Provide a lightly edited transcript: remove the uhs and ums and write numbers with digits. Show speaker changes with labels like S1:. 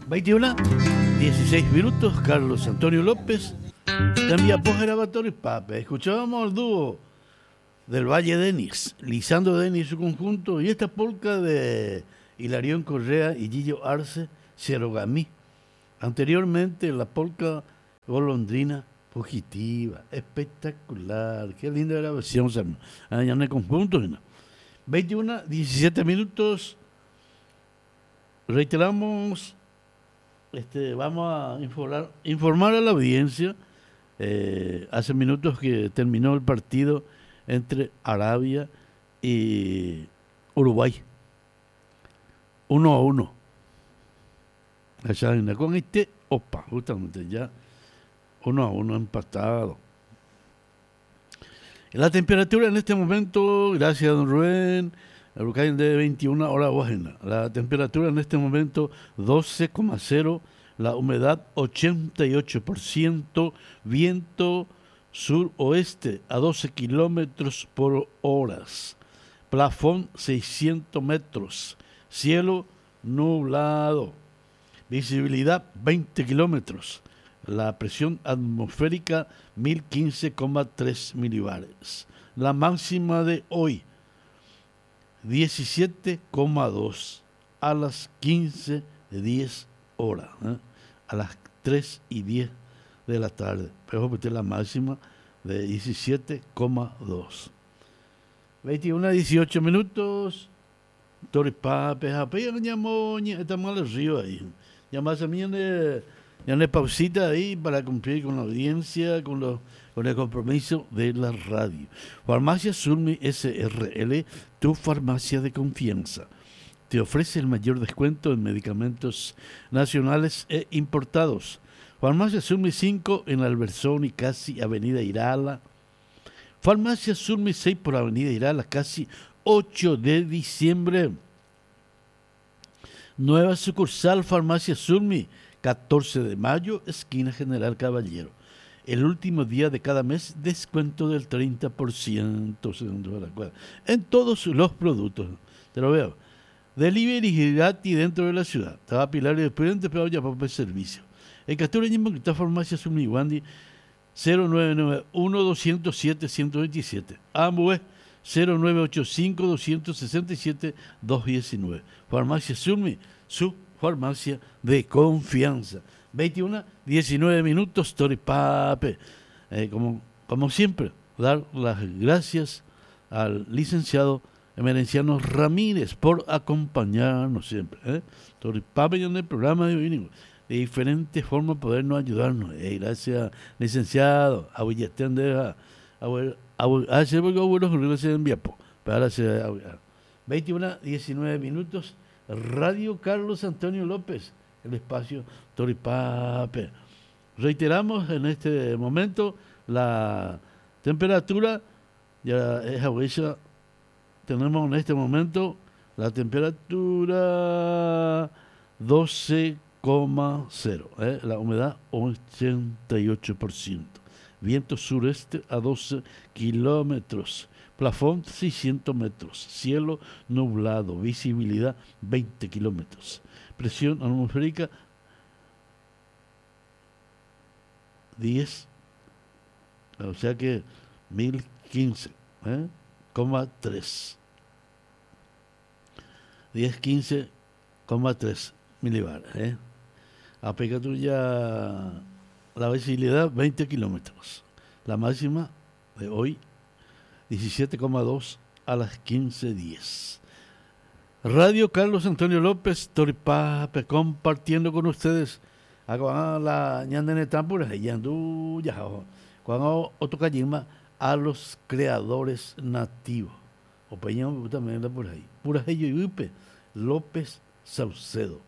S1: 21, 16 minutos, Carlos Antonio López, también Grabatorio y Pape. Escuchábamos al dúo del Valle Denis, Lisandro Denis y su conjunto, y esta polca de Hilarión Correa y Gillo Arce, Cerogamí. Anteriormente la polca Golondrina Fugitiva, espectacular, qué linda grabación, allá en el conjunto. 21, 17 minutos, reiteramos, vamos a informar a la audiencia. Hace minutos que terminó el partido entre Arabia y Uruguay. 1-1. Allá con justamente ya 1-1 empatado. La temperatura en este momento, gracias a don Rubén, Uruguay de 21 horas Guajena. La temperatura en este momento 12,0, la humedad 88%, viento suroeste a 12 kilómetros por hora, plafón 600 metros, cielo nublado, visibilidad 20 kilómetros, la presión atmosférica 1015,3 milibares. La máxima de hoy 17,2 a las 15:10 horas, a las 3:10 de la tarde. Pero la máxima de 17,2. 21 18 minutos. Toripape, jape, estamos en el río ahí. Ya más a mí ya no pausita ahí para cumplir con la audiencia, con el compromiso de la radio. Farmacia Sulmi SRL, tu farmacia de confianza. Te ofrece el mayor descuento en medicamentos nacionales e importados. Farmacia Sulmi 5 en Alberzón y casi Avenida Irala. Farmacia Sulmi 6 por Avenida Irala, casi 8 de diciembre. Nueva sucursal Farmacia Sulmi, 14 de mayo, esquina General Caballero. El último día de cada mes, descuento del 30%, en todos los productos. Te lo veo. Delivery gratis dentro de la ciudad. Estaba Pilar y Prudente, pero ya para el servicio. En Castureño, que está Farmacia Sulmi Guandi, 0991-207-127. Ambué, 0985-267-219. Farmacia Sulmi, su farmacia de confianza. 21, 19 minutos, Toripape. Como siempre, dar las gracias al licenciado Emerenciano Ramírez por acompañarnos siempre. Toripape en el programa de hoy, de diferentes formas podernos ayudarnos. Gracias, licenciado. Hace buenos gracias en Viapo. 21, 19 minutos. Radio Carlos Antonio López, el espacio Toripape. Reiteramos en este momento la temperatura, ya es abuela. Tenemos en este momento la temperatura 12,0, la humedad 88%, viento sureste a 12 kilómetros, plafón 600 metros, cielo nublado, visibilidad 20 kilómetros, presión atmosférica 10, o sea que 1015,3. 1015,3 milibares. Apegatura ya la visibilidad 20 kilómetros. La máxima de hoy 17,2 a las 15:10. Radio Carlos Antonio López, Toripape, compartiendo con ustedes la ñandene tampura yandu ya cuando otocayima a los creadores nativos. O peñón también anda por ahí. Pura López Saucedo.